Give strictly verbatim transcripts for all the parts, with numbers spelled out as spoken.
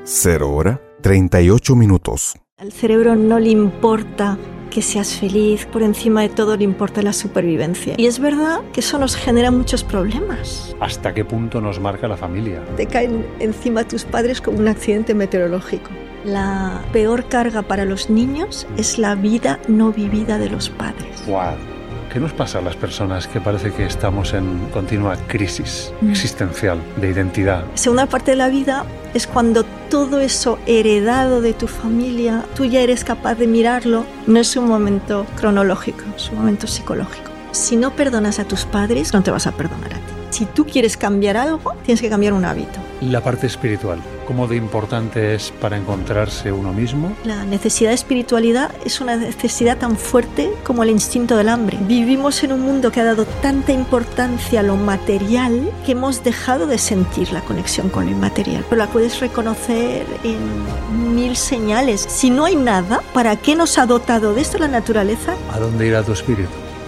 Cero hora, treinta y ocho minutos. Al cerebro no le importa que seas feliz, por encima de todo le importa la supervivencia. Y es verdad que eso nos genera muchos problemas. ¿Hasta qué punto nos marca la familia? Te caen encima tus padres como un accidente meteorológico. La peor carga para los niños es la vida no vivida de los padres. Wow. ¿Qué nos pasa a las personas que parece que estamos en continua crisis mm. existencial, de identidad? La segunda parte de la vida es cuando todo eso heredado de tu familia, tú ya eres capaz de mirarlo. No es un momento cronológico, es un momento psicológico. Si no perdonas a tus padres, no te vas a perdonar a ti. Si tú quieres cambiar algo, tienes que cambiar un hábito. La parte espiritual, ¿cómo de importante es para encontrarse uno mismo? La necesidad de espiritualidad es una necesidad tan fuerte como el instinto del hambre. Vivimos en un mundo que ha dado tanta importancia a lo material que hemos dejado de sentir la conexión con lo inmaterial. Pero la puedes reconocer en mil señales. Si no hay nada, ¿para qué nos ha dotado de esto la naturaleza? ¿A dónde irá tu espíritu?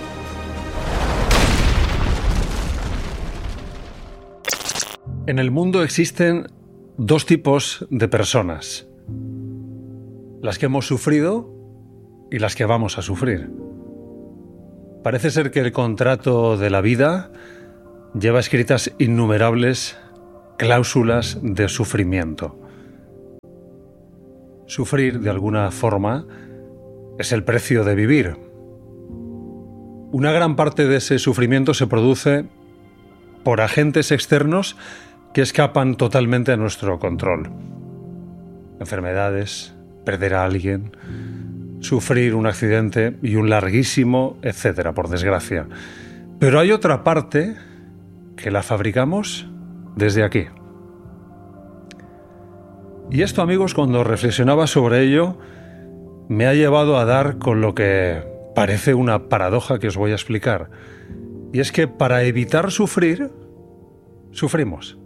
En el mundo existen dos tipos de personas: las que hemos sufrido y las que vamos a sufrir. Parece ser que el contrato de la vida lleva escritas innumerables cláusulas de sufrimiento. Sufrir, de alguna forma, es el precio de vivir. Una gran parte de ese sufrimiento se produce por agentes externos que escapan totalmente a nuestro control. Enfermedades, perder a alguien, sufrir un accidente y un larguísimo etcétera, por desgracia. Pero hay otra parte que la fabricamos desde aquí. Y esto, amigos, cuando reflexionaba sobre ello, me ha llevado a dar con lo que parece una paradoja que os voy a explicar. Y es que para evitar sufrir, sufrimos.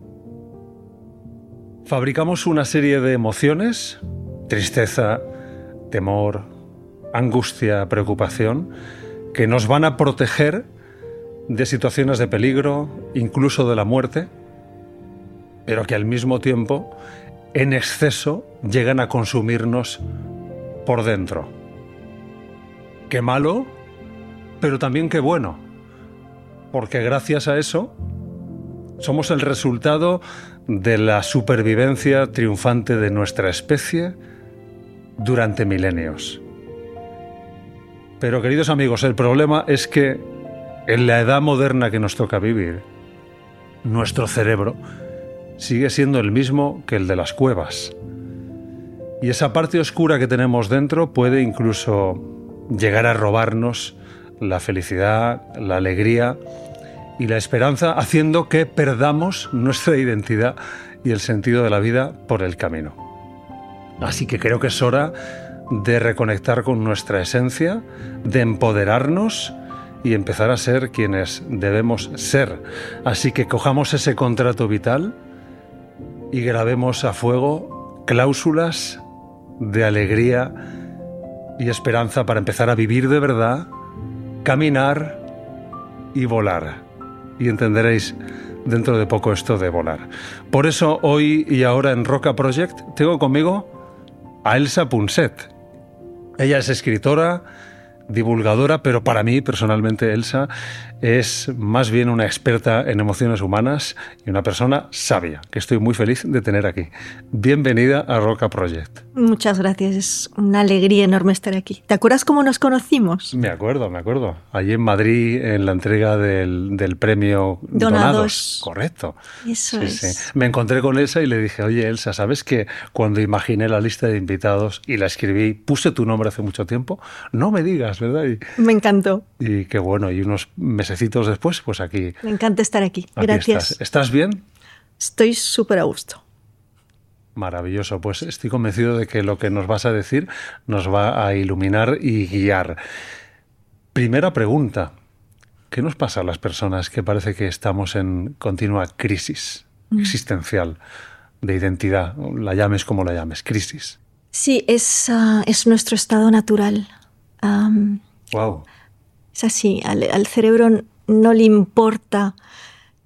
Fabricamos una serie de emociones, tristeza, temor, angustia, preocupación, que nos van a proteger de situaciones de peligro, incluso de la muerte, pero que al mismo tiempo, en exceso, llegan a consumirnos por dentro. Qué malo, pero también qué bueno, porque gracias a eso somos el resultado de la supervivencia triunfante de nuestra especie durante milenios. Pero, queridos amigos, el problema es que en la edad moderna que nos toca vivir, nuestro cerebro sigue siendo el mismo que el de las cuevas. Y esa parte oscura que tenemos dentro puede incluso llegar a robarnos la felicidad, la alegría y la esperanza, haciendo que perdamos nuestra identidad y el sentido de la vida por el camino. Así que creo que es hora de reconectar con nuestra esencia, de empoderarnos y empezar a ser quienes debemos ser. Así que cojamos ese contrato vital y grabemos a fuego cláusulas de alegría y esperanza para empezar a vivir de verdad, caminar y volar. Y entenderéis dentro de poco esto de volar. Por eso hoy y ahora en Roca Project tengo conmigo a Elsa Punset. Ella es escritora, divulgadora, pero para mí personalmente Elsa es más bien una experta en emociones humanas y una persona sabia, que estoy muy feliz de tener aquí. Bienvenida a Roca Project. Muchas gracias, es una alegría enorme estar aquí. ¿Te acuerdas cómo nos conocimos? Me acuerdo, me acuerdo. Allí en Madrid, en la entrega del, del premio Donados. Donados. Correcto. Eso sí, es. Sí. Me encontré con Elsa y le dije, oye Elsa, ¿sabes que cuando imaginé la lista de invitados y la escribí, puse tu nombre hace mucho tiempo? No me digas, ¿verdad? Y, me encantó. Y qué bueno, y unos mesecitos después, pues aquí. Me encanta estar aquí. aquí Gracias. Estás. ¿Estás bien? Estoy súper a gusto. Maravilloso, pues estoy convencido de que lo que nos vas a decir nos va a iluminar y guiar. Primera pregunta, ¿qué nos pasa a las personas que parece que estamos en continua crisis mm. existencial de identidad? La llames como la llames, crisis. Sí, es, uh, es nuestro estado natural. Um, wow. Es así, al, al cerebro no le importa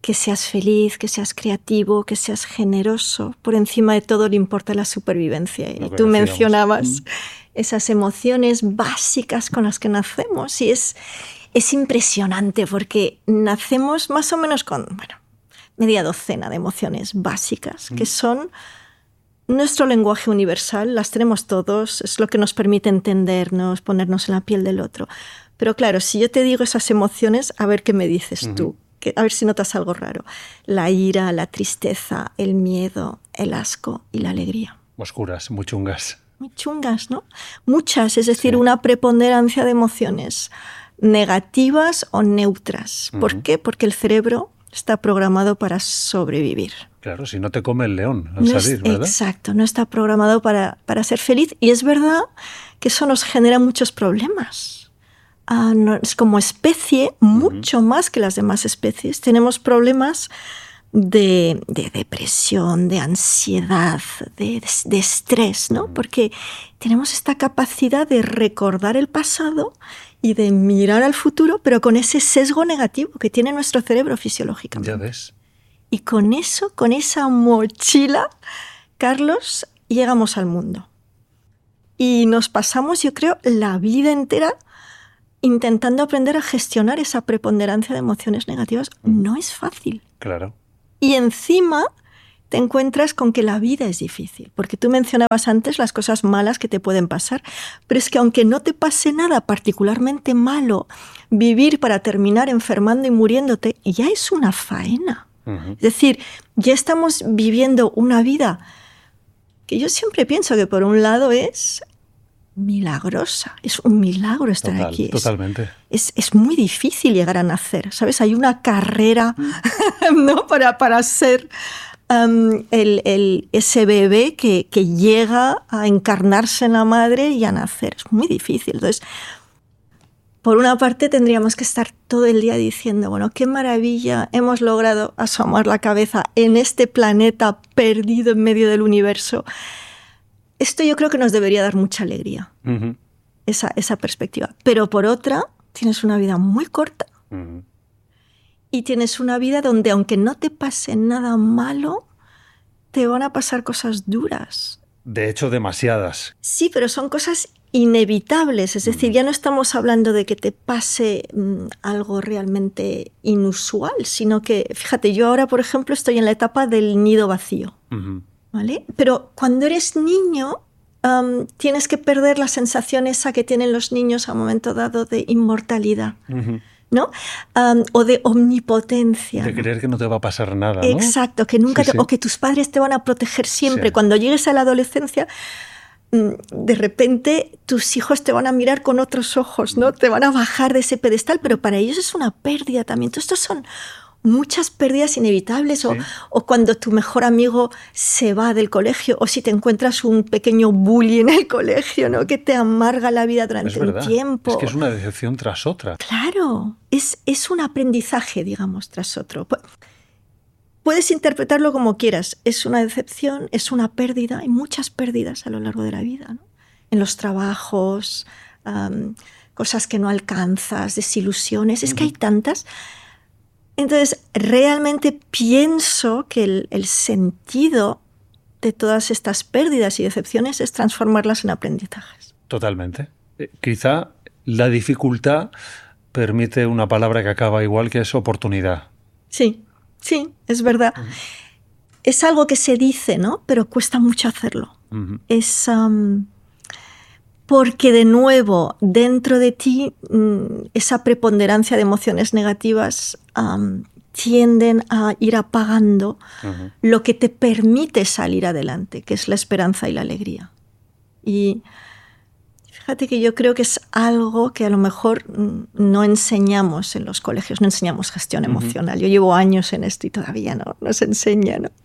que seas feliz, que seas creativo, que seas generoso. Por encima de todo le importa la supervivencia. Y tú mencionabas mm. esas emociones básicas con las que nacemos. Y es, es impresionante porque nacemos más o menos con bueno, media docena de emociones básicas, mm. que son nuestro lenguaje universal. Las tenemos todos, es lo que nos permite entendernos, ponernos en la piel del otro. Pero claro, si yo te digo esas emociones, a ver qué me dices mm. tú. A ver si notas algo raro. La ira, la tristeza, el miedo, el asco y la alegría. Oscuras, muy chungas. Muy chungas, ¿no? Muchas, es decir, sí. una preponderancia de emociones negativas o neutras. Uh-huh. ¿Por qué? Porque el cerebro está programado para sobrevivir. Claro, si no te come el león al no salir, es, ¿verdad? Exacto, no está programado para, para ser feliz. Y es verdad que eso nos genera muchos problemas. Uh, no, es como especie, mucho uh-huh. más que las demás especies. Tenemos problemas de, de depresión, de ansiedad, de, de, de estrés, ¿no? Uh-huh. Porque tenemos esta capacidad de recordar el pasado y de mirar al futuro, pero con ese sesgo negativo que tiene nuestro cerebro fisiológicamente. Ya ves. Y con eso, con esa mochila, Carlos, llegamos al mundo. Y nos pasamos, yo creo, la vida entera intentando aprender a gestionar esa preponderancia de emociones negativas. No es fácil. Claro. Y encima te encuentras con que la vida es difícil, porque tú mencionabas antes las cosas malas que te pueden pasar, pero es que aunque no te pase nada particularmente malo, vivir para terminar enfermando y muriéndote ya es una faena. Uh-huh. Es decir, ya estamos viviendo una vida que yo siempre pienso que por un lado es milagrosa, es un milagro estar Total, aquí. Totalmente. Es, es muy difícil llegar a nacer, ¿sabes? Hay una carrera ¿no? para, para ser um, el, el, ese bebé que, que llega a encarnarse en la madre y a nacer. Es muy difícil. Entonces, por una parte tendríamos que estar todo el día diciendo, bueno, qué maravilla, hemos logrado asomar la cabeza en este planeta perdido en medio del universo. Esto yo creo que nos debería dar mucha alegría, uh-huh. esa, esa perspectiva. Pero por otra, tienes una vida muy corta uh-huh. y tienes una vida donde aunque no te pase nada malo, te van a pasar cosas duras. De hecho, demasiadas. Sí, pero son cosas inevitables. Es decir, uh-huh. ya no estamos hablando de que te pase um, algo realmente inusual, sino que, fíjate, yo ahora, por ejemplo, estoy en la etapa del nido vacío. Uh-huh. ¿Vale? Pero cuando eres niño, um, tienes que perder la sensación esa que tienen los niños a un momento dado de inmortalidad, uh-huh. ¿no? Um, o de omnipotencia. De ¿no? creer que no te va a pasar nada, ¿no? Exacto, que nunca sí, te, sí. o que tus padres te van a proteger siempre. Sí. Cuando llegues a la adolescencia, de repente tus hijos te van a mirar con otros ojos, ¿no? Te van a bajar de ese pedestal, pero para ellos es una pérdida también. Entonces, estos son muchas pérdidas inevitables, sí. o, o cuando tu mejor amigo se va del colegio, o si te encuentras un pequeño bully en el colegio, ¿no? Que te amarga la vida durante un tiempo. Es que es una decepción tras otra. Claro, es, es un aprendizaje, digamos, tras otro. Puedes interpretarlo como quieras, es una decepción, es una pérdida, hay muchas pérdidas a lo largo de la vida, ¿no? En los trabajos, um, cosas que no alcanzas, desilusiones, es uh-huh. que hay tantas. Entonces, realmente pienso que el, el sentido de todas estas pérdidas y decepciones es transformarlas en aprendizajes. Totalmente. Eh, quizá la dificultad permite una palabra que acaba igual, que es oportunidad. Sí, sí, es verdad. Uh-huh. Es algo que se dice, ¿no? Pero cuesta mucho hacerlo. Uh-huh. Es... Um, porque, de nuevo, dentro de ti, esa preponderancia de emociones negativas um, tienden a ir apagando uh-huh. lo que te permite salir adelante, que es la esperanza y la alegría. Y fíjate que yo creo que es algo que a lo mejor no enseñamos en los colegios, no enseñamos gestión uh-huh. emocional. Yo llevo años en esto y todavía no, no se enseña, ¿no?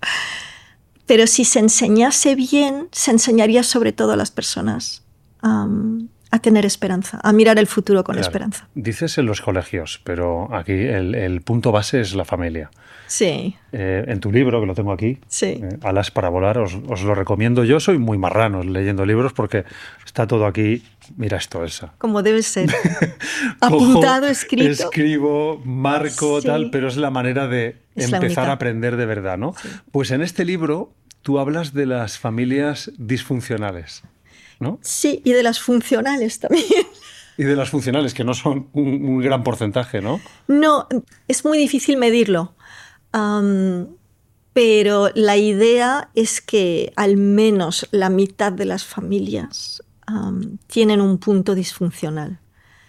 Pero si se enseñase bien, se enseñaría sobre todo a las personas Um, a tener esperanza, a mirar el futuro con claro. esperanza. Dices en los colegios, pero aquí el, el punto base es la familia. Sí. Eh, en tu libro, que lo tengo aquí, sí. eh, Alas para volar, os, os lo recomiendo. Yo soy muy marrano leyendo libros porque está todo aquí. Mira esto, Elsa. Como debe ser. Apuntado, escrito. Escribo, marco, sí. tal, pero es la manera de es empezar a aprender de verdad, ¿no? Sí. Pues en este libro tú hablas de las familias disfuncionales, ¿no? Sí, y de las funcionales también. Y de las funcionales, que no son un, un gran porcentaje, ¿no? No, es muy difícil medirlo. Um, pero la idea es que al menos la mitad de las familias um, tienen un punto disfuncional.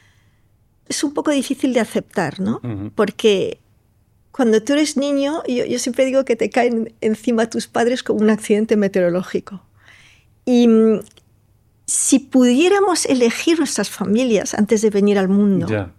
Es un poco difícil de aceptar, ¿no? Uh-huh. Porque cuando tú eres niño, yo, yo siempre digo que te caen encima tus padres como un accidente meteorológico. Y si pudiéramos elegir nuestras familias antes de venir al mundo, yeah.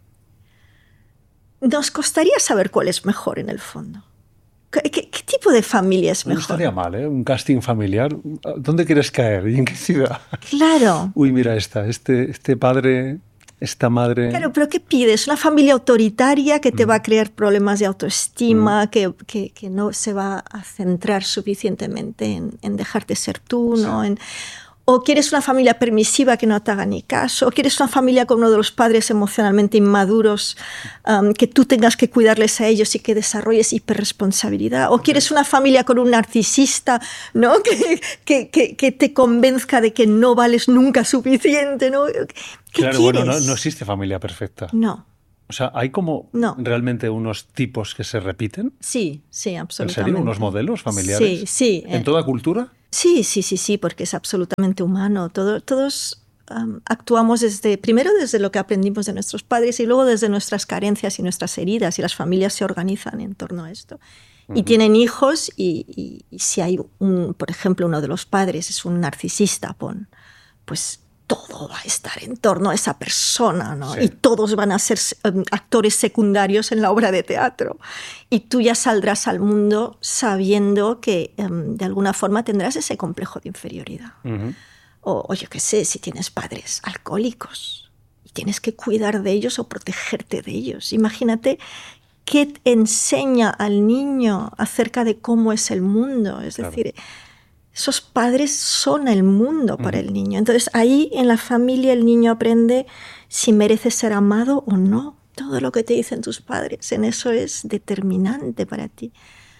nos costaría saber cuál es mejor en el fondo. ¿Qué, qué, qué tipo de familia es mejor? No estaría mal, ¿eh? Un casting familiar. ¿Dónde quieres caer? ¿Y en qué ciudad? Claro. Uy, mira esta, este, este padre, esta madre... Claro, pero ¿qué pides? Una familia autoritaria que te mm. va a crear problemas de autoestima, mm. que, que, que no se va a centrar suficientemente en, en dejarte ser tú, sí. ¿no? En, o quieres una familia permisiva que no te haga ni caso, o quieres una familia con uno de los padres emocionalmente inmaduros, um, que tú tengas que cuidarles a ellos y que desarrolles hiperresponsabilidad, o quieres una familia con un narcisista, ¿no? que, que, que, que te convenzca de que no vales nunca suficiente, ¿no? ¿Qué claro, quieres? Bueno, no, no existe familia perfecta. No. O sea, ¿hay como no. realmente unos tipos que se repiten? Sí, sí, absolutamente. ¿En serio? ¿Unos modelos familiares? Sí, sí. ¿En toda cultura? Sí, sí, sí, sí, porque es absolutamente humano. Todo, todos um, actuamos desde, primero desde lo que aprendimos de nuestros padres y luego desde nuestras carencias y nuestras heridas, y las familias se organizan en torno a esto. Uh-huh. Y tienen hijos y, y, y si hay, un, por ejemplo, uno de los padres es un narcisista, pon, pues todo va a estar en torno a esa persona, ¿no? Sí. Y todos van a ser um, actores secundarios en la obra de teatro. Y tú ya saldrás al mundo sabiendo que um, de alguna forma tendrás ese complejo de inferioridad. Uh-huh. O, o yo qué sé, si tienes padres alcohólicos y tienes que cuidar de ellos o protegerte de ellos. Imagínate qué enseña al niño acerca de cómo es el mundo. Es claro. decir, esos padres son el mundo para uh-huh. el niño. Entonces ahí en la familia el niño aprende si merece ser amado o no. Todo lo que te dicen tus padres, en eso es determinante para ti.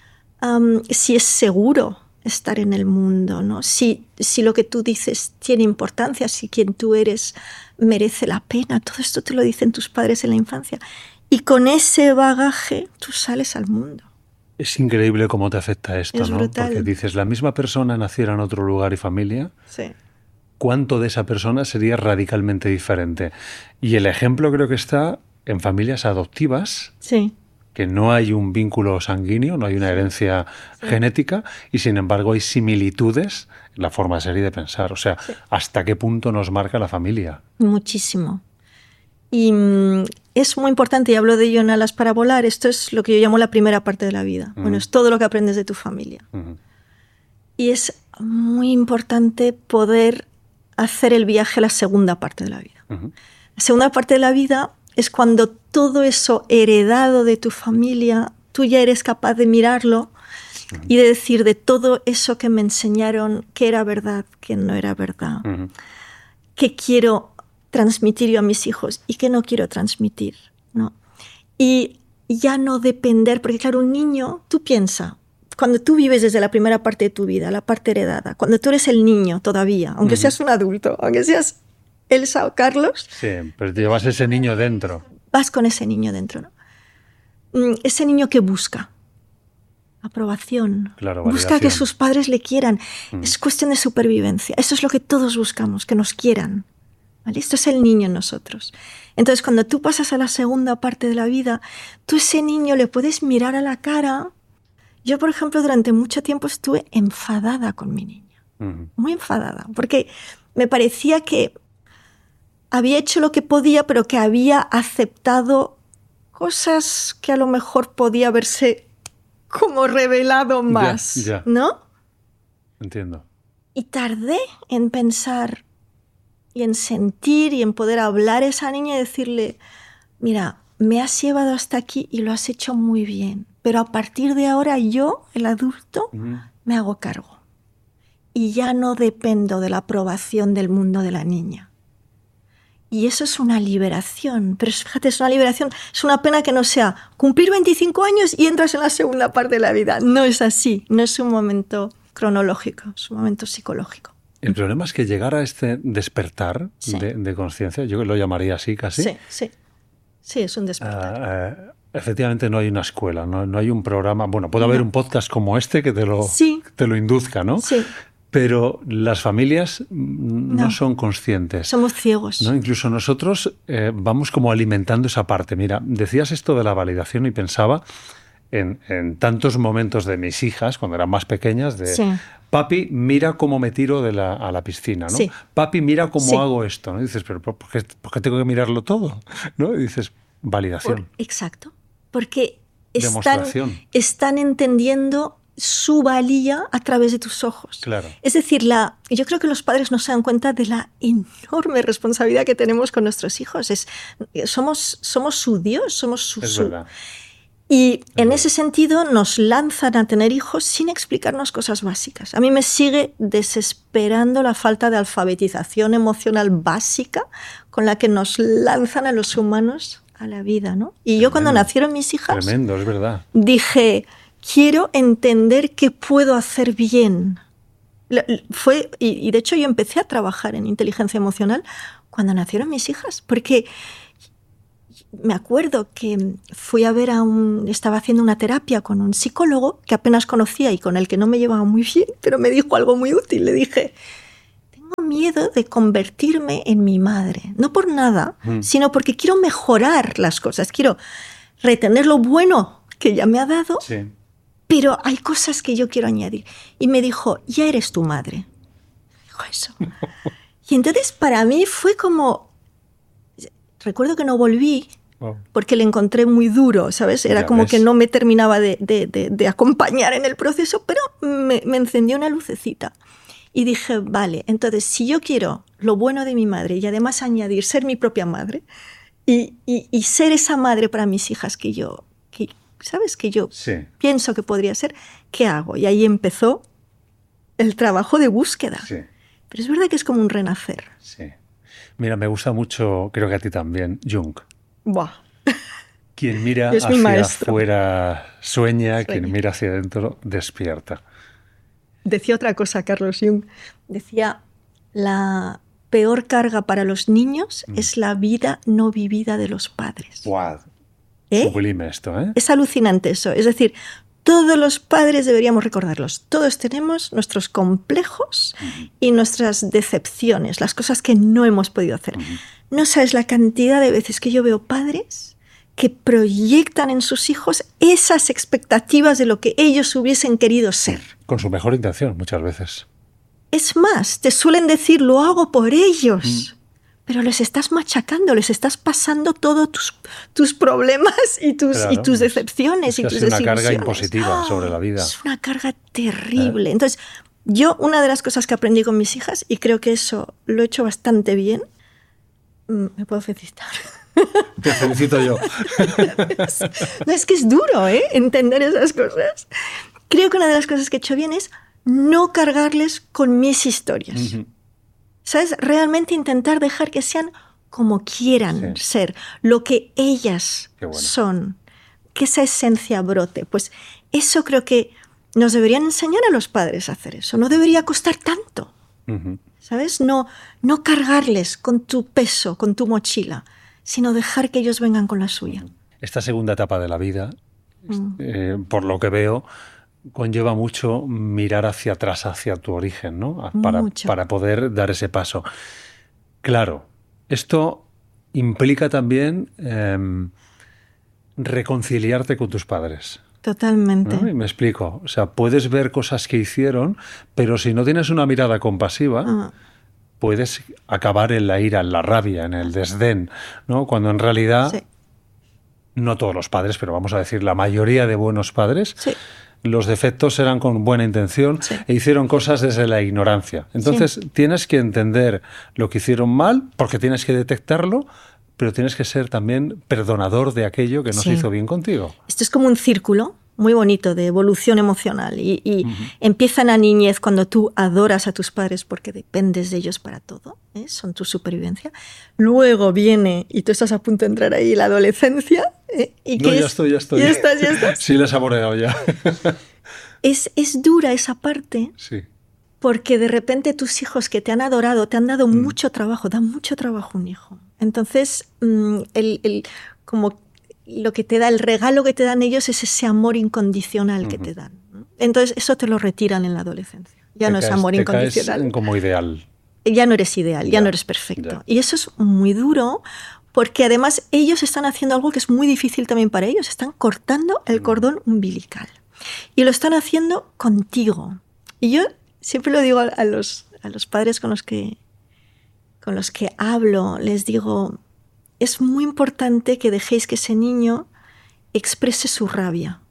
Um, si es seguro estar en el mundo, ¿no? Si, si lo que tú dices tiene importancia, si quien tú eres merece la pena. Todo esto te lo dicen tus padres en la infancia. Y con ese bagaje tú sales al mundo. Es increíble cómo te afecta esto, es ¿no? Brutal. Porque dices, la misma persona naciera en otro lugar y familia, sí. ¿cuánto de esa persona sería radicalmente diferente? Y el ejemplo creo que está en familias adoptivas, sí. que no hay un vínculo sanguíneo, no hay una herencia sí. genética, y sin embargo hay similitudes en la forma de ser y de pensar. O sea, sí. ¿hasta qué punto nos marca la familia? Muchísimo. Y mm, es muy importante, y hablo de ello en Alas para volar, esto es lo que yo llamo la primera parte de la vida. Uh-huh. Bueno, es todo lo que aprendes de tu familia. Uh-huh. Y es muy importante poder hacer el viaje a la segunda parte de la vida. Uh-huh. La segunda parte de la vida es cuando todo eso heredado de tu familia, tú ya eres capaz de mirarlo uh-huh. y de decir de todo eso que me enseñaron que era verdad, que no era verdad, uh-huh. que quiero transmitir yo a mis hijos y que no quiero transmitir, ¿no? Y ya no depender, porque claro, un niño, tú piensas, cuando tú vives desde la primera parte de tu vida, la parte heredada, cuando tú eres el niño todavía, aunque uh-huh. seas un adulto, aunque seas Elsa o Carlos... Sí, pero te llevas ese niño dentro. Vas con ese niño dentro, ¿no? Ese niño que busca aprobación, claro, busca que sus padres le quieran. Uh-huh. Es cuestión de supervivencia. Eso es lo que todos buscamos, que nos quieran. ¿Vale? Esto es el niño en nosotros. Entonces, cuando tú pasas a la segunda parte de la vida, tú a ese niño le puedes mirar a la cara. Yo, por ejemplo, durante mucho tiempo estuve enfadada con mi niña. Uh-huh. Muy enfadada. Porque me parecía que había hecho lo que podía, pero que había aceptado cosas que a lo mejor podía haberse como revelado más. Ya, ya. ¿No? Entiendo. Y tardé en pensar... y en sentir y en poder hablar a esa niña y decirle, mira, me has llevado hasta aquí y lo has hecho muy bien, pero a partir de ahora yo, el adulto, uh-huh. me hago cargo. Y ya no dependo de la aprobación del mundo de la niña. Y eso es una liberación. Pero fíjate, es una liberación. Es una pena que no sea cumplir veinticinco años y entras en la segunda parte de la vida. No es así. No es un momento cronológico, es un momento psicológico. El problema es que llegar a este despertar sí. de, de conciencia, yo lo llamaría así casi. Sí, sí. Sí, es un despertar. Uh, uh, efectivamente no hay una escuela, no, no hay un programa. Bueno, puede haber no. un podcast como este que te lo, sí. te lo induzca, ¿no? Sí. Pero las familias no, no son conscientes. Somos ciegos. ¿No? Incluso nosotros eh, vamos como alimentando esa parte. Mira, decías esto de la validación y pensaba en, en tantos momentos de mis hijas, cuando eran más pequeñas, de sí. papi, mira cómo me tiro de la, a la piscina, ¿no? Sí. Papi, mira cómo sí. hago esto, ¿no? Y dices, pero ¿por qué, ¿por qué tengo que mirarlo todo? ¿No? Y dices, validación. Por, exacto. Porque están, demostración. Están entendiendo su valía a través de tus ojos. Claro. Es decir, la, yo creo que los padres no se dan cuenta de la enorme responsabilidad que tenemos con nuestros hijos. Es, somos, somos su Dios, somos su... Es su verdad. Y es en verdad. ese sentido nos lanzan a tener hijos sin explicarnos cosas básicas. A mí me sigue desesperando la falta de alfabetización emocional básica con la que nos lanzan a los humanos a la vida, ¿no? Y Tremendo. Yo cuando nacieron mis hijas... Tremendo, es verdad. Dije... Quiero entender qué puedo hacer bien. Fue, y, y de hecho yo empecé a trabajar en inteligencia emocional cuando nacieron mis hijas, porque me acuerdo que fui a ver a un... Estaba haciendo una terapia con un psicólogo que apenas conocía y con el que no me llevaba muy bien, pero me dijo algo muy útil. Le dije, tengo miedo de convertirme en mi madre. No por nada, mm. sino porque quiero mejorar las cosas. Quiero retener lo bueno que ya me ha dado. Sí. Pero hay cosas que yo quiero añadir. Y me dijo, ya eres tu madre. Dijo eso. Y entonces para mí fue como... Recuerdo que no volví wow. porque le encontré muy duro, ¿sabes? Era ya como ves. que no me terminaba de, de, de, de acompañar en el proceso, pero me, me encendió una lucecita. Y dije, vale, entonces si yo quiero lo bueno de mi madre y además añadir ser mi propia madre y, y, y ser esa madre para mis hijas que yo... Que, ¿sabes? Que yo sí. pienso que podría ser, ¿qué hago? Y ahí empezó el trabajo de búsqueda. Sí. Pero es verdad que es como un renacer. Sí. Mira, me gusta mucho, creo que a ti también, Jung. Buah. Quien mira es hacia afuera sueña, sueña, quien mira hacia adentro despierta. Decía otra cosa Carlos Jung. Decía, la peor carga para los niños mm. es la vida no vivida de los padres. Wow. ¿Eh? Sublime esto, ¿eh? Es alucinante eso. Es decir, todos los padres deberíamos recordarlos. Todos tenemos nuestros complejos uh-huh. y nuestras decepciones, las cosas que no hemos podido hacer. Uh-huh. No sabes la cantidad de veces que yo veo padres que proyectan en sus hijos esas expectativas de lo que ellos hubiesen querido ser. Con su mejor intención, muchas veces. Es más, te suelen decir, lo hago por ellos. Uh-huh. Pero les estás machacando, les estás pasando todos tus, tus problemas y tus, claro, y tus decepciones es y tus Es una desilusiones. carga impositiva oh, sobre la vida. Es una carga terrible. ¿Eh? Entonces, yo una de las cosas que aprendí con mis hijas, y creo que eso lo he hecho bastante bien, me puedo felicitar. Te felicito yo. No, es que es duro, ¿eh? Entender esas cosas. Creo que una de las cosas que he hecho bien es no cargarles con mis historias. Uh-huh. ¿Sabes? Realmente intentar dejar que sean como quieran sí. ser, lo que ellas bueno. son, que esa esencia brote. Pues eso creo que nos deberían enseñar a los padres a hacer eso. No debería costar tanto, uh-huh. ¿sabes? No, no cargarles con tu peso, con tu mochila, sino dejar que ellos vengan con la suya. Esta segunda etapa de la vida, uh-huh. eh, por lo que veo, conlleva mucho mirar hacia atrás, hacia tu origen, ¿no? Para, para poder dar ese paso. Claro, esto implica también eh, reconciliarte con tus padres. Totalmente. ¿No? Y me explico. O sea, puedes ver cosas que hicieron, pero si no tienes una mirada compasiva, uh-huh. puedes acabar en la ira, en la rabia, en el desdén, ¿no? Cuando en realidad, sí. no todos los padres, pero vamos a decir la mayoría de buenos padres, sí. los defectos eran con buena intención Sí. e hicieron cosas desde la ignorancia. Entonces Sí. tienes que entender lo que hicieron mal, porque tienes que detectarlo, pero tienes que ser también perdonador de aquello que no Sí. se hizo bien contigo. Esto es como un círculo muy bonito de evolución emocional y, y Ujú. empieza en la niñez cuando tú adoras a tus padres porque dependes de ellos para todo, ¿eh? Son tu supervivencia. Luego viene, y tú estás a punto de entrar ahí, la adolescencia. ¿eh? ¿Y No, qué ya es? estoy, ya estoy. ¿Ya estás, ya estás? Sí, la he saboreado ya. Es, es dura esa parte Sí. porque de repente tus hijos que te han adorado te han dado Mm. mucho trabajo, da mucho trabajo un hijo. Entonces, mm, el, el, como lo que te da, el regalo que te dan ellos es ese amor incondicional que Ujú. te dan, ¿no? Entonces, eso te lo retiran en la adolescencia. Ya Te no es caes- amor te caes incondicional. como ideal. Ya no eres ideal, ya, Ya, no eres perfecto. ya. Y eso es muy duro porque además ellos están haciendo algo que es muy difícil también para ellos. Están cortando el cordón umbilical. Y lo están haciendo contigo. Y yo siempre lo digo a, a los, a los padres con los que, con los que hablo, les digo, es muy importante que dejéis que ese niño exprese su rabia.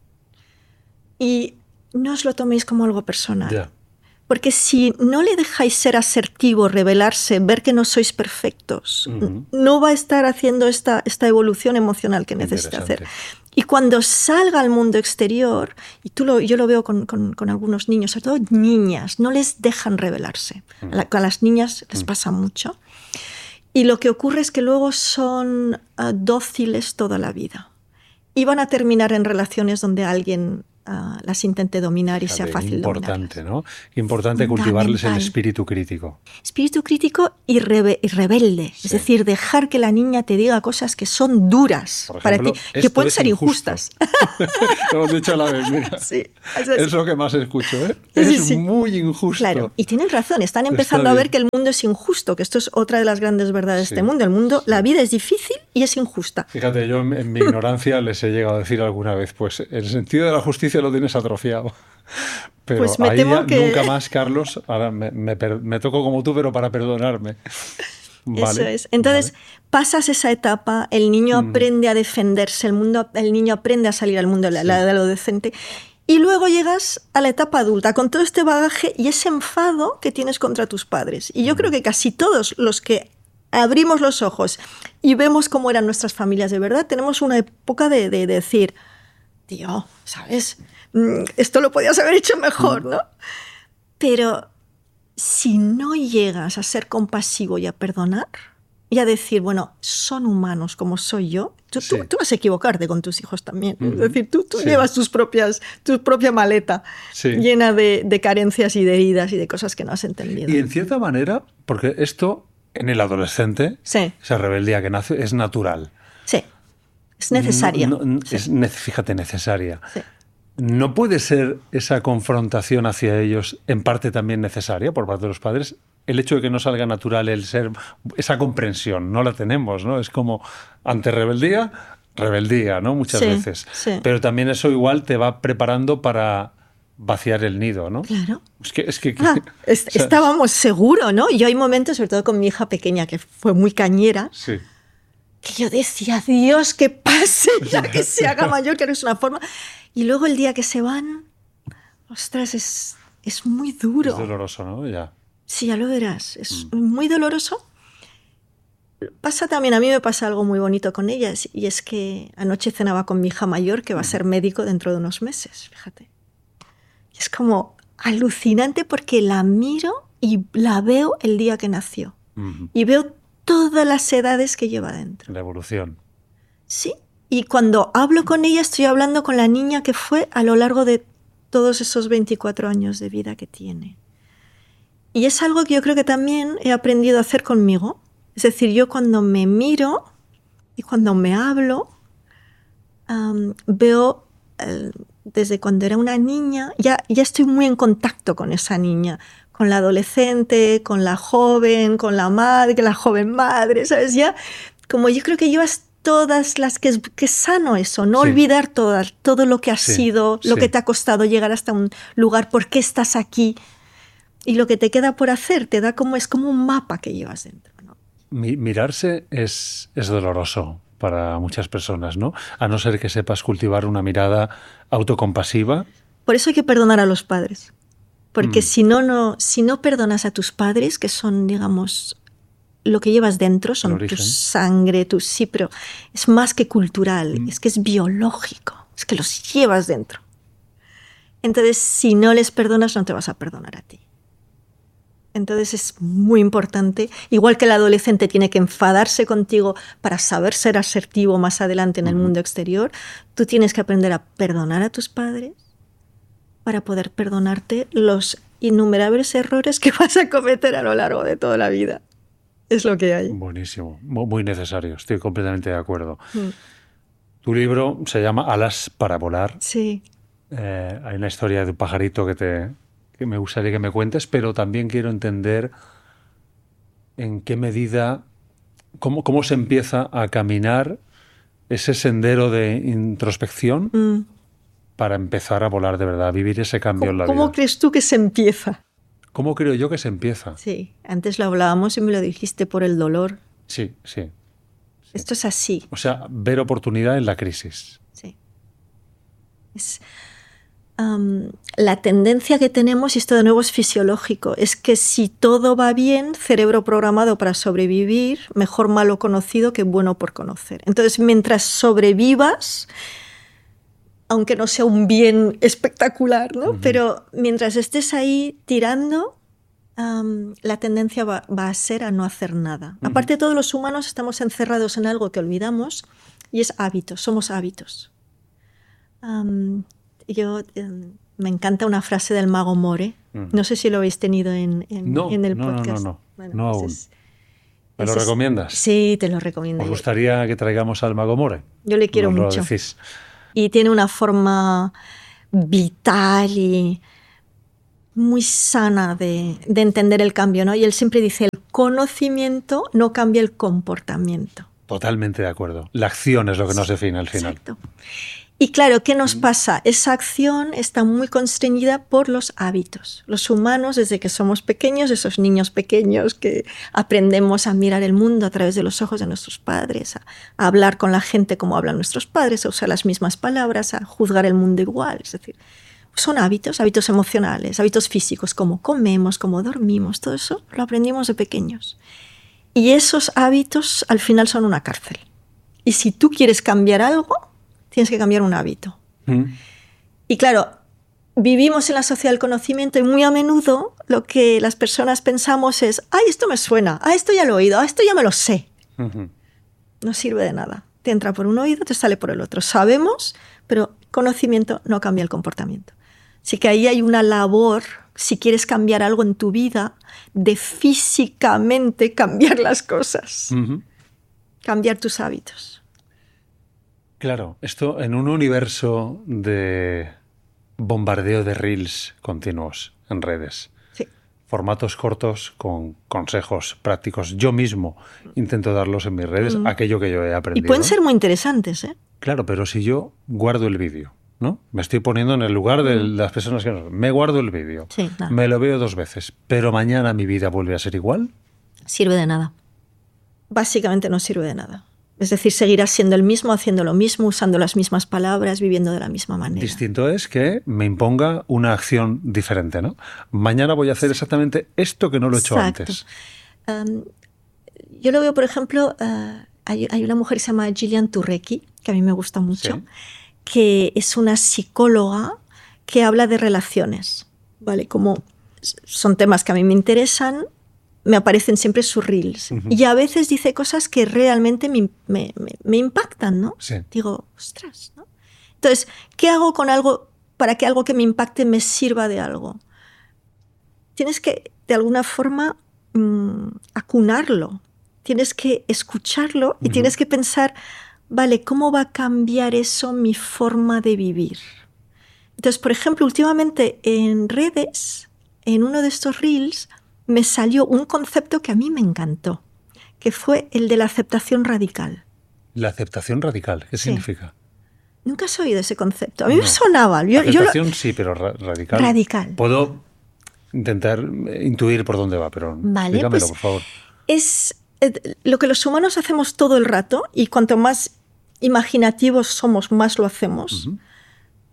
Y no os lo toméis como algo personal. Ya. Porque si no le dejáis ser asertivo, revelarse, ver que no sois perfectos, Ujú. no va a estar haciendo esta, esta evolución emocional que necesita hacer. Interesante. Y cuando salga al mundo exterior, y tú lo, yo lo veo con, con, con algunos niños, sobre todo niñas, no les dejan revelarse. Mm. A, la, a las niñas les Mm. pasa mucho. Y lo que ocurre es que luego son uh, dóciles toda la vida. Y van a terminar en relaciones donde alguien uh, las intente dominar y sea Fíjate, fácil importante, dominarlas. ¿no? Importante cultivarles el Fundamental. espíritu crítico. Espíritu crítico y, rebe y rebelde. Sí. Es decir, dejar que la niña te diga cosas que son duras Por para ejemplo, ti, que esto pueden es ser injusto. injustas. Lo hemos dicho a la vez, mira. Sí, es así. Es lo que más escucho, ¿eh? Sí, Es sí. muy injusto. Claro, y tienen razón, están empezando Está a ver bien. que el mundo es injusto, que esto es otra de las grandes verdades Sí, de este mundo. El mundo, sí. la vida es difícil y es injusta. Fíjate, yo en, en mi ignorancia les he llegado a decir alguna vez, pues el sentido de la justicia lo tienes atrofiado. Pero Pues me ahí temo ya que- nunca más, Carlos, ahora me, me, per- me toco como tú, pero para perdonarme. Eso Vale, es. Entonces, vale. pasas esa etapa, el niño Mm. aprende a defenderse, el, mundo, el niño aprende a salir al mundo, la, Sí. la de lo decente. Y luego llegas a la etapa adulta con todo este bagaje y ese enfado que tienes contra tus padres. Y yo Mm. creo que casi todos los que abrimos los ojos y vemos cómo eran nuestras familias de verdad, tenemos una época de, de decir, tío, ¿sabes? Mm, Esto lo podías haber hecho mejor, ¿no? Pero si no llegas a ser compasivo y a perdonar y a decir, bueno, son humanos como soy yo, tú, Sí. tú, tú vas a equivocarte con tus hijos también. Ujú. Es decir, tú, tú Sí. llevas tus propias, tu propia maleta Sí. llena de, de carencias y de heridas y de cosas que no has entendido. Y en cierta manera, porque esto en el adolescente, Sí, esa rebeldía que nace, es natural. sí. Es necesaria. No- no- Sí, Es, ne- fíjate, necesaria. sí. ¿No puede ser esa confrontación hacia ellos en parte también necesaria por parte de los padres? El hecho de que no salga natural el ser, esa comprensión, no la tenemos, ¿no? Es como ante rebeldía, rebeldía, ¿no? Muchas Sí, veces. sí. Pero también eso igual te va preparando para vaciar el nido, ¿no? Claro. Es que... Es que Ah, est- o sea, estábamos seguros, ¿no? Yo hay momentos, sobre todo con mi hija pequeña, que fue muy cañera, Sí. que yo decía, Dios, que pase ya, que se haga mayor, que no es una forma. Y luego el día que se van, ostras, es, es muy duro. Es doloroso, ¿no? Ya. Sí, ya lo verás. Es Mm. muy doloroso. Pasa también, a mí me pasa algo muy bonito con ellas, y es que anoche cenaba con mi hija mayor, que va a ser médico dentro de unos meses, fíjate. Y es como alucinante porque la miro y la veo el día que nació. Ujú. Y veo todas las edades que lleva dentro. La evolución. Sí. Y cuando hablo con ella, estoy hablando con la niña que fue a lo largo de todos esos veinticuatro años de vida que tiene. Y es algo que yo creo que también he aprendido a hacer conmigo. Es decir, yo cuando me miro y cuando me hablo, um, veo uh, desde cuando era una niña, ya, ya estoy muy en contacto con esa niña, con la adolescente, con la joven, con la madre, la joven madre, ¿sabes? Ya, como yo creo que llevas todas las que es, que es sano eso, no Sí. olvidar todo, todo lo que has Sí, sido, lo sí. que te ha costado llegar hasta un lugar, por qué estás aquí y lo que te queda por hacer, te da como, es como un mapa que llevas dentro, ¿no? Mi- mirarse es, es doloroso para muchas personas, ¿no? A no ser que sepas cultivar una mirada autocompasiva Por eso hay que perdonar a los padres. Porque Mm. si no, no, si no perdonas a tus padres, que son, digamos, lo que llevas dentro, El son tu origen. sangre, tu sí, pero es más que cultural, Mm. es que es biológico, es que los llevas dentro. Entonces, si no les perdonas, no te vas a perdonar a ti. Entonces es muy importante, igual que el adolescente tiene que enfadarse contigo para saber ser asertivo más adelante en el Ujú. mundo exterior, tú tienes que aprender a perdonar a tus padres para poder perdonarte los innumerables errores que vas a cometer a lo largo de toda la vida. Es lo que hay. Buenísimo, mu- muy necesario, estoy completamente de acuerdo. Mm. Tu libro se llama Alas para volar. Sí. Eh, hay una historia de un pajarito que, te, que me gustaría que me cuentes, pero también quiero entender en qué medida, cómo, cómo se empieza a caminar ese sendero de introspección Mm. para empezar a volar de verdad, a vivir ese cambio en la ¿Cómo vida. crees tú que se empieza? ¿Cómo creo yo que se empieza? Sí, antes lo hablábamos y me lo dijiste por el dolor. Sí, sí. Esto es así. O sea, ver oportunidad en la crisis. Sí. Es, um, la tendencia que tenemos, y esto de nuevo es fisiológico, es que si todo va bien, cerebro programado para sobrevivir, mejor malo conocido que bueno por conocer. Entonces, mientras sobrevivas, aunque no sea un bien espectacular, ¿no? Ujú. Pero mientras estés ahí tirando, um, la tendencia va, va a ser a no hacer nada. Ujú. Aparte de todo, los humanos estamos encerrados en algo que olvidamos y es hábitos, somos hábitos. Um, yo um, me encanta una frase del mago More, Ujú. no sé si lo habéis tenido en, en, No, en el no, no, podcast. no, no. Bueno, No ese aún. es- ¿Me lo ese es- recomiendas? Sí, te lo recomiendo. ¿Os Yo- gustaría que traigamos al Mago More? Yo le quiero Nos lo mucho. decís. Y tiene una forma vital y muy sana de, de entender el cambio, ¿no? Y él siempre dice, el conocimiento no cambia el comportamiento. Totalmente de acuerdo. La acción es lo que nos define al final. Exacto. Y claro, ¿qué nos pasa? Esa acción está muy constreñida por los hábitos. Los humanos, desde que somos pequeños, esos niños pequeños que aprendemos a mirar el mundo a través de los ojos de nuestros padres, a, a hablar con la gente como hablan nuestros padres, a usar las mismas palabras, a juzgar el mundo igual. Es decir, son hábitos, hábitos emocionales, hábitos físicos, como comemos, como dormimos, todo eso lo aprendimos de pequeños. Y esos hábitos al final son una cárcel. Y si tú quieres cambiar algo, tienes que cambiar un hábito. Mm. Y claro, vivimos en la sociedad del conocimiento y muy a menudo lo que las personas pensamos es, ay, esto me suena, ah, esto ya lo he oído, ah, esto ya me lo sé. Ujú. No sirve de nada. Te entra por un oído, te sale por el otro. Sabemos, pero conocimiento no cambia el comportamiento. Así que ahí hay una labor, si quieres cambiar algo en tu vida, de físicamente cambiar las cosas, Ujú. cambiar tus hábitos. Claro, esto en un universo de bombardeo de reels continuos en redes. Sí. Formatos cortos con consejos prácticos. Yo mismo intento darlos en mis redes, Mm. aquello que yo he Y aprendido. pueden ser muy interesantes, ¿eh? Claro, pero si yo guardo el vídeo, ¿no? Me estoy poniendo en el lugar de las personas que no. Me guardo el vídeo. Sí, nada. Me lo veo dos veces, pero mañana mi vida vuelve a ser igual. Sirve de nada. Básicamente no sirve de nada. Es decir, seguirás siendo el mismo, haciendo lo mismo, usando las mismas palabras, viviendo de la misma manera. Distinto es que me imponga una acción diferente, ¿no? Mañana voy a hacer exactamente esto que no lo he hecho Exacto. antes. Um, yo lo veo, por ejemplo, uh, hay, hay una mujer que se llama Gillian Turrecki, que a mí me gusta mucho, Sí. que es una psicóloga que habla de relaciones, ¿vale? Como son temas que a mí me interesan, me aparecen siempre sus reels. Ujú. Y a veces dice cosas que realmente me, me, me, me impactan, ¿no? Sí. Digo, ostras, ¿no? Entonces, ¿qué hago con algo para que algo que me impacte me sirva de algo? Tienes que, de alguna forma, mmm, acunarlo. Tienes que escucharlo y Ujú. tienes que pensar, vale, ¿cómo va a cambiar eso mi forma de vivir? Entonces, por ejemplo, últimamente en redes, en uno de estos reels, me salió un concepto que a mí me encantó, que fue el de la aceptación radical. La aceptación radical, ¿qué Sí. significa? ¿Nunca has oído ese concepto? A mí No. me sonaba. Yo, yo lo- Aceptación sí, pero ra- radical. Radical. Puedo intentar eh, intuir por dónde va, pero Vale, explícamelo, pues- por favor. es eh, lo que los humanos hacemos todo el rato y cuanto más imaginativos somos, más lo hacemos. Ujú.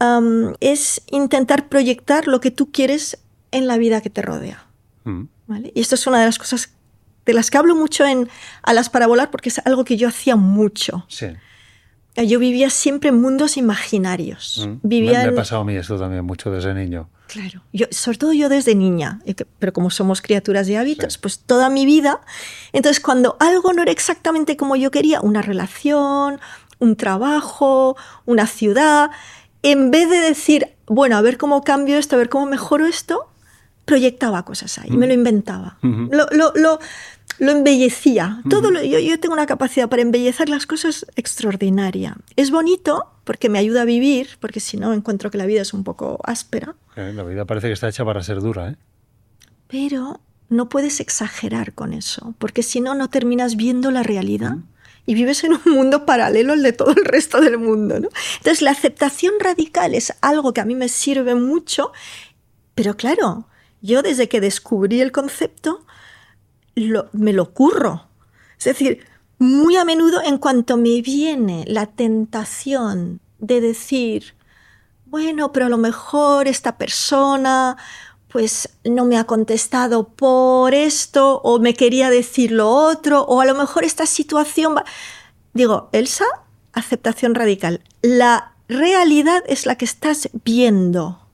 um, es intentar proyectar lo que tú quieres en la vida que te rodea. Mm. ¿Vale? Y esto es una de las cosas de las que hablo mucho en Alas para volar, porque es algo que yo hacía mucho. Sí. Yo vivía siempre en mundos imaginarios. Mm. Vivía me, me en... ha pasado a mí esto también mucho desde niño. Claro, yo, sobre todo yo desde niña, pero como somos criaturas de hábitos, sí. Pues toda mi vida. Entonces, cuando algo no era exactamente como yo quería, una relación, un trabajo, una ciudad, en vez de decir, bueno, a ver cómo cambio esto, a ver cómo mejoro esto, proyectaba cosas ahí, mm. me lo inventaba, mm-hmm. lo, lo, lo, lo embellecía. Mm-hmm. Todo lo, yo, yo tengo una capacidad para embellecer las cosas extraordinaria. Es bonito porque me ayuda a vivir, porque si no encuentro que la vida es un poco áspera. Eh, la vida parece que está hecha para ser dura, ¿eh? Pero no puedes exagerar con eso, porque si no, no terminas viendo la realidad. Mm. Y vives en un mundo paralelo al de todo el resto del mundo, ¿no? Entonces, la aceptación radical es algo que a mí me sirve mucho, pero claro, yo desde que descubrí el concepto, lo, me lo curro. Es decir, muy a menudo en cuanto me viene la tentación de decir, bueno, pero a lo mejor esta persona pues no me ha contestado por esto, o me quería decir lo otro, o a lo mejor esta situación va... Digo, Elsa, aceptación radical. La realidad es la que estás viendo.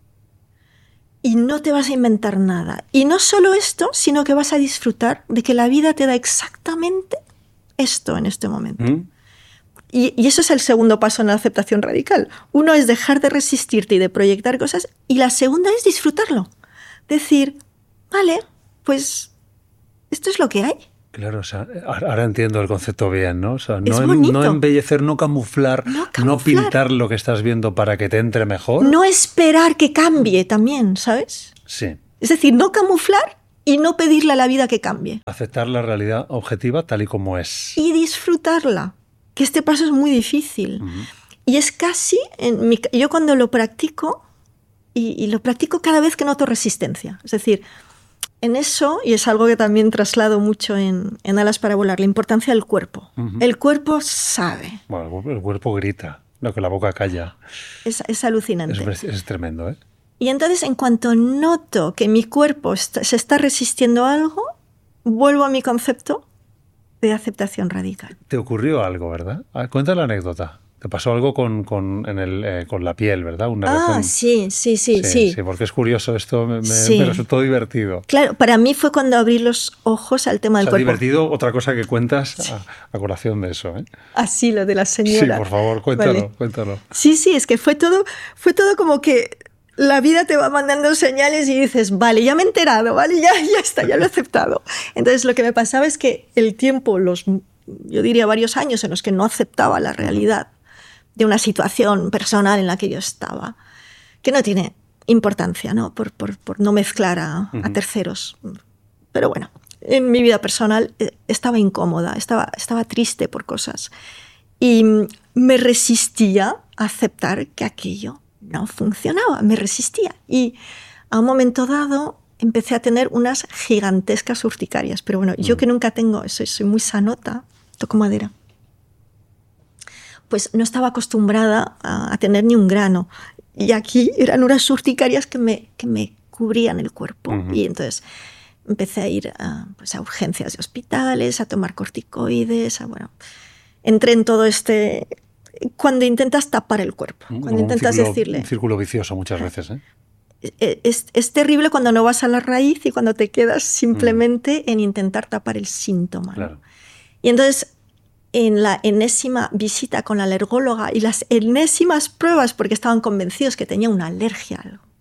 Y no te vas a inventar nada. Y no solo esto, sino que vas a disfrutar de que la vida te da exactamente esto en este momento. ¿Mm? Y, y eso es el segundo paso en la aceptación radical. Uno es dejar de resistirte y de proyectar cosas, y la segunda es disfrutarlo. Decir, vale, pues esto es lo que hay. Claro, o sea, ahora entiendo el concepto bien, ¿no? O sea, no, em, no embellecer, no camuflar, no camuflar, no pintar lo que estás viendo para que te entre mejor. No esperar que cambie también, ¿sabes? Sí. Es decir, no camuflar y no pedirle a la vida que cambie. Aceptar la realidad objetiva tal y como es. Y disfrutarla, que este paso es muy difícil. Uh-huh. Y es casi, en mi, yo cuando lo practico, y, y lo practico cada vez que noto resistencia. Es decir, en eso, y es algo que también traslado mucho en, en Alas para volar, la importancia del cuerpo. Uh-huh. El cuerpo sabe. Bueno, el cuerpo grita, lo que la boca calla. Es, es alucinante. Es, es tremendo, ¿eh? Y entonces, en cuanto noto que mi cuerpo está, se está resistiendo a algo, vuelvo a mi concepto de aceptación radical. Te ocurrió algo, ¿verdad? Cuenta la anécdota. Te pasó algo con, con, en el, eh, con la piel, ¿verdad? Una ah, razón... sí, sí, sí, sí, sí. Sí, porque es curioso esto, me, sí. me resultó divertido. Claro, para mí fue cuando abrí los ojos al tema del o sea, cuerpo. divertido, otra cosa que cuentas sí. a, a colación de eso, ¿eh? Ah, sí, lo de la señora. Sí, por favor, cuéntalo, vale. cuéntalo. Sí, sí, es que fue todo, fue todo como que la vida te va mandando señales y dices, vale, ya me he enterado, vale, ya, ya está, ya lo he aceptado. Entonces, lo que me pasaba es que el tiempo, los, yo diría varios años en los que no aceptaba la realidad de una situación personal en la que yo estaba, que no tiene importancia, ¿no? Por, por, por no mezclar a, uh-huh. a terceros. Pero bueno, en mi vida personal estaba incómoda, estaba, estaba triste por cosas. Y me resistía a aceptar que aquello no funcionaba, me resistía. Y a un momento dado empecé a tener unas gigantescas urticarias. Pero bueno, uh-huh. yo que nunca tengo, soy, soy muy sanota, toco madera, pues no estaba acostumbrada a, a tener ni un grano. Y aquí eran unas urticarias que me, que me cubrían el cuerpo. Uh-huh. Y entonces empecé a ir a, pues a urgencias de hospitales, a tomar corticoides, a, bueno, entré en todo este... Cuando intentas tapar el cuerpo, Como cuando intentas círculo, decirle... Un círculo vicioso muchas veces, ¿eh? Es, es terrible cuando no vas a la raíz y cuando te quedas simplemente uh-huh. en intentar tapar el síntoma, ¿no? Claro. Y entonces... en la enésima visita con la alergóloga y las enésimas pruebas porque estaban convencidos que tenía una alergia a algo.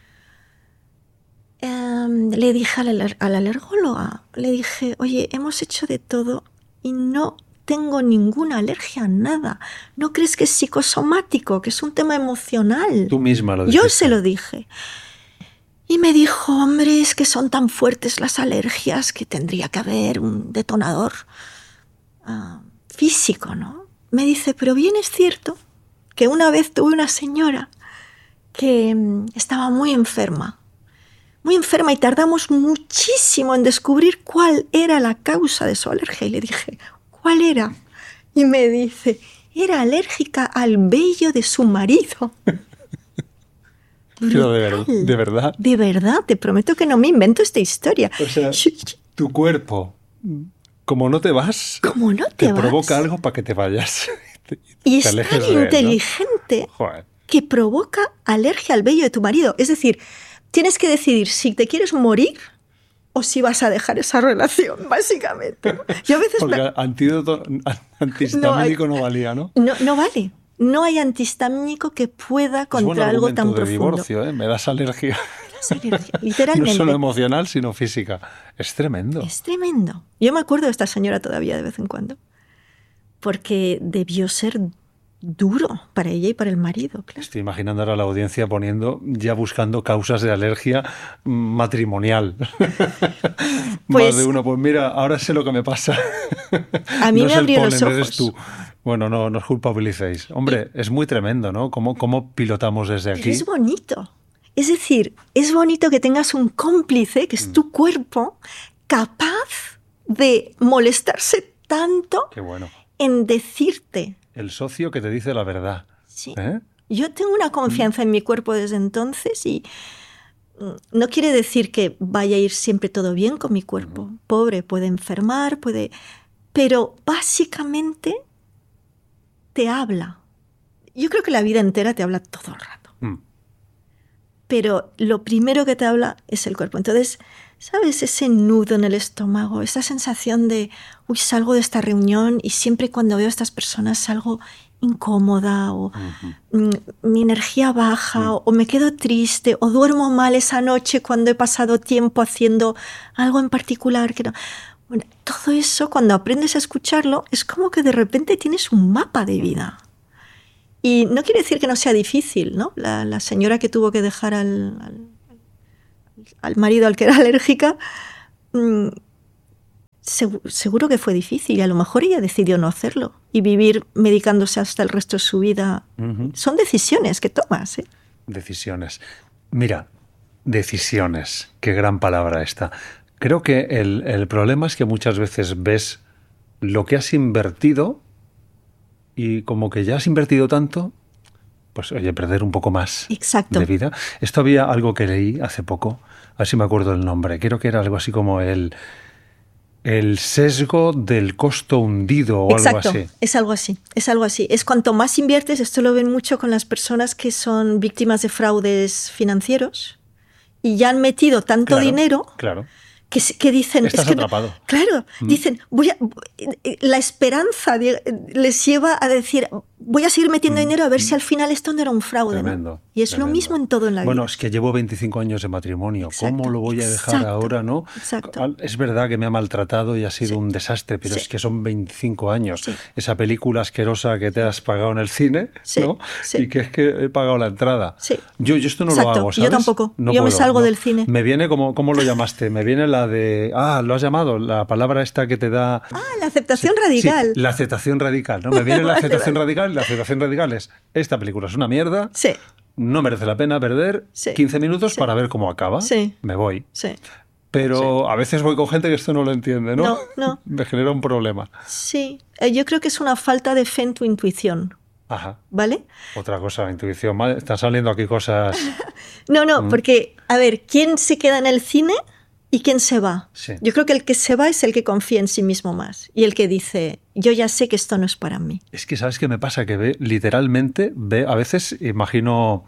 Um, le dije a la, a la alergóloga, le dije, oye, hemos hecho de todo y no tengo ninguna alergia a nada. ¿No crees que es psicosomático, que es un tema emocional? Tú misma lo dijiste. Yo se lo dije. Y me dijo, hombre, es que son tan fuertes las alergias que tendría que haber un detonador Uh, físico, ¿no? Me dice, pero bien es cierto que una vez tuve una señora que um, estaba muy enferma, muy enferma y tardamos muchísimo en descubrir cuál era la causa de su alergia. Y le dije, ¿cuál era? Y me dice, era alérgica al vello de su marido. Pero de, ver, de verdad. De verdad, te prometo que no me invento esta historia. O sea, tu cuerpo, como no te vas, como no te, te vas, provoca algo para que te vayas. Te, y te es tan él, inteligente, ¿no? Joder, que provoca alergia al vello de tu marido. Es decir, tienes que decidir si te quieres morir o si vas a dejar esa relación, básicamente. Yo a veces porque me... antídoto antihistamínico no, hay... no valía, ¿no? ¿no? No vale. No hay antihistamínico que pueda contra es algo tan de profundo. Divorcio, ¿eh? Me das alergia. Me das alergia, literalmente. No solo emocional, sino física. Es tremendo. Es tremendo. Yo me acuerdo de esta señora todavía de vez en cuando. Porque debió ser duro para ella y para el marido. Claro. Estoy imaginando ahora a la audiencia poniendo, ya buscando causas de alergia matrimonial. Pues, más de uno, pues mira, ahora sé lo que me pasa. A mí no me abrió los ojos. Eres tú. Bueno, no, no os culpabilicéis. Hombre, es muy tremendo, ¿no? ¿Cómo, cómo pilotamos desde aquí? Pero es bonito. Es decir, es bonito que tengas un cómplice, que es mm. tu cuerpo, capaz de molestarse tanto Qué bueno. en decirte. El socio que te dice la verdad. Sí. ¿Eh? Yo tengo una confianza mm. en mi cuerpo desde entonces y no quiere decir que vaya a ir siempre todo bien con mi cuerpo. Mm. Pobre, puede enfermar, puede... Pero básicamente te habla. Yo creo que la vida entera te habla todo el rato. Mm. Pero lo primero que te habla es el cuerpo. Entonces, ¿sabes? Ese nudo en el estómago, esa sensación de, uy, salgo de esta reunión y siempre cuando veo a estas personas salgo incómoda o uh-huh. mi energía baja uh-huh. o, o me quedo triste o duermo mal esa noche cuando he pasado tiempo haciendo algo en particular que no... Bueno, todo eso, cuando aprendes a escucharlo, es como que de repente tienes un mapa de vida. Y no quiere decir que no sea difícil, ¿no? La, la señora que tuvo que dejar al, al, al marido al que era alérgica, mmm, seguro, seguro que fue difícil y a lo mejor ella decidió no hacerlo y vivir medicándose hasta el resto de su vida. Uh-huh. Son decisiones que tomas, ¿eh? Decisiones. Mira, decisiones. Qué gran palabra esta. Creo que el, el problema es que muchas veces ves lo que has invertido y como que ya has invertido tanto, pues oye, perder un poco más Exacto. de vida. Esto había algo que leí hace poco, a ver si me acuerdo el nombre, creo que era algo así como el, el sesgo del costo hundido o Exacto. algo así. Es algo así, es algo así. Es cuanto más inviertes, esto lo ven mucho con las personas que son víctimas de fraudes financieros y ya han metido tanto claro, dinero... Claro. Que, que dicen... Estás es que atrapado. No, claro, mm. dicen, voy a, la esperanza de, les lleva a decir, voy a seguir metiendo mm. dinero a ver mm. si al final esto no era un fraude. Tremendo, ¿no? Y es tremendo. Lo mismo en todo en la bueno, vida. Es que llevo veinticinco años de matrimonio. Exacto, ¿Cómo lo voy a dejar exacto, ahora, no? Exacto. Es verdad que me ha maltratado y ha sido sí. un desastre, pero sí. es que son veinticinco años. Sí. Esa película asquerosa que te has pagado en el cine, sí. ¿no? Sí. Y que es que he pagado la entrada. Sí. Yo, yo esto no exacto. lo hago, ¿sabes? Yo tampoco. No yo puedo, me salgo no. del cine. Me viene como, ¿cómo lo llamaste? Me viene la de... Ah, lo has llamado, la palabra esta que te da... Ah, la aceptación sí, radical. Sí, la aceptación radical, ¿no? Me viene la aceptación radical y la aceptación radical es, esta película es una mierda, sí. no merece la pena perder sí. quince minutos sí. para ver cómo acaba, sí. me voy. Sí. Pero sí. a veces voy con gente que esto no lo entiende, ¿no? No, no. Me genera un problema. Sí, yo creo que es una falta de fe en tu intuición. Ajá. ¿Vale? Otra cosa, intuición. Están saliendo aquí cosas... no, no, mm. porque, a ver, ¿quién se queda en el cine y quién se va? Sí. Yo creo que el que se va es el que confía en sí mismo más y el que dice, yo ya sé que esto no es para mí. Es que, ¿sabes qué me pasa? Que ve, literalmente, ve, a veces imagino...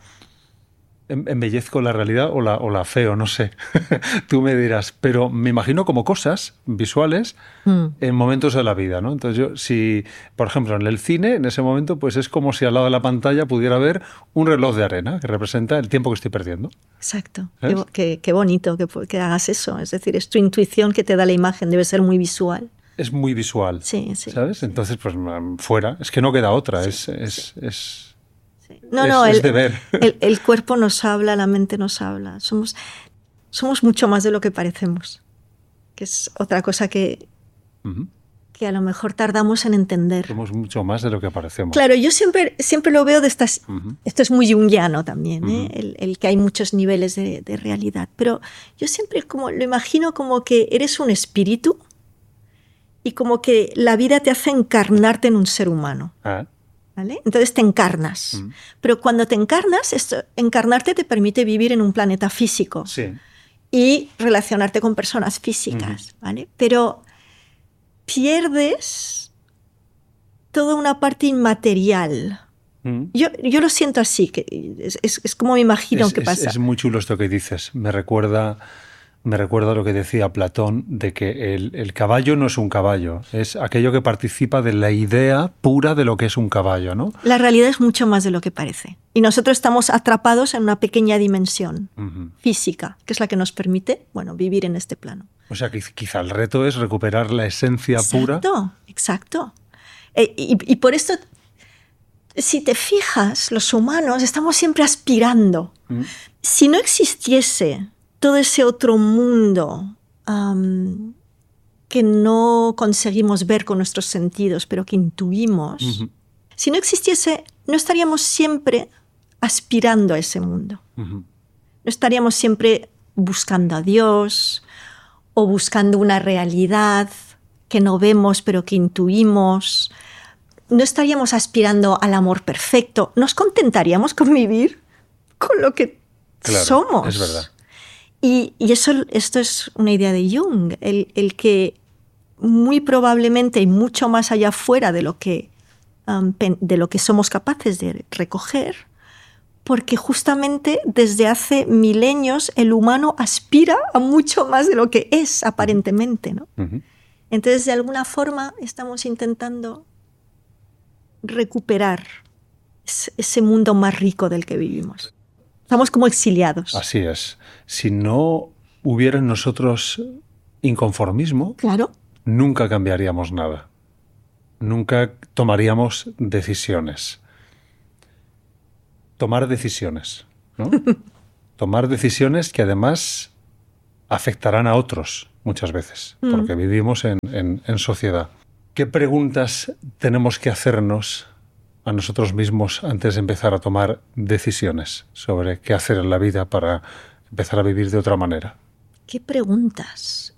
embellezco la realidad o la, o la feo, no sé. Tú me dirás, pero me imagino como cosas visuales mm. en momentos de la vida, ¿no? Entonces yo, si, por ejemplo, en el cine, en ese momento, pues es como si al lado de la pantalla pudiera haber un reloj de arena que representa el tiempo que estoy perdiendo. Exacto. Qué, qué, qué bonito que, que hagas eso. Es decir, es tu intuición que te da la imagen, debe ser muy visual. Es muy visual, sí, sí, ¿sabes? Sí. Entonces, pues fuera. Es que no queda otra, sí, es... es, sí. es No, es, no, es el, de ver. El, el cuerpo nos habla, la mente nos habla. Somos, somos mucho más de lo que parecemos. Que es otra cosa que, uh-huh. que a lo mejor tardamos en entender. Somos mucho más de lo que parecemos. Claro, yo siempre, siempre lo veo de estas... Uh-huh. Esto es muy junguiano también, uh-huh. ¿eh? el, el que hay muchos niveles de, de realidad. Pero yo siempre como, lo imagino como que eres un espíritu y como que la vida te hace encarnarte en un ser humano. Ah. ¿vale? Entonces te encarnas. Mm. Pero cuando te encarnas, esto, encarnarte te permite vivir en un planeta físico. Sí. Y relacionarte con personas físicas, uh-huh. ¿vale? Pero pierdes toda una parte inmaterial. Uh-huh. Yo, yo lo siento así, que es, es, es como me imagino es, que es, pasa. Es muy chulo esto que dices. Me recuerda, me recuerda lo que decía Platón, de que el, el caballo no es un caballo, es aquello que participa de la idea pura de lo que es un caballo, ¿no? La realidad es mucho más de lo que parece. Y nosotros estamos atrapados en una pequeña dimensión uh-huh. física, que es la que nos permite, bueno, vivir en este plano. O sea, que quizá el reto es recuperar la esencia exacto, pura. Exacto, exacto. E, y, y por esto, si te fijas, los humanos estamos siempre aspirando. Uh-huh. Si no existiese todo ese otro mundo um, que no conseguimos ver con nuestros sentidos, pero que intuimos, uh-huh. si no existiese, no estaríamos siempre aspirando a ese mundo. Uh-huh. No estaríamos siempre buscando a Dios o buscando una realidad que no vemos pero que intuimos. No estaríamos aspirando al amor perfecto. Nos contentaríamos con vivir con lo que claro, somos. Es verdad. Y, y eso, esto es una idea de Jung, el, el que muy probablemente y mucho más allá fuera de lo que Um, de lo que somos capaces de recoger, porque justamente desde hace milenios el humano aspira a mucho más de lo que es aparentemente, ¿no? Uh-huh. Entonces, de alguna forma, estamos intentando recuperar ese mundo más rico del que vivimos. Estamos como exiliados. Así es. Si no hubiera en nosotros inconformismo, claro. nunca cambiaríamos nada. Nunca tomaríamos decisiones. Tomar decisiones, ¿no? Tomar decisiones que además afectarán a otros muchas veces, mm. porque vivimos en, en, en sociedad. ¿Qué preguntas tenemos que hacernos a nosotros mismos antes de empezar a tomar decisiones sobre qué hacer en la vida para empezar a vivir de otra manera? ¿Qué preguntas?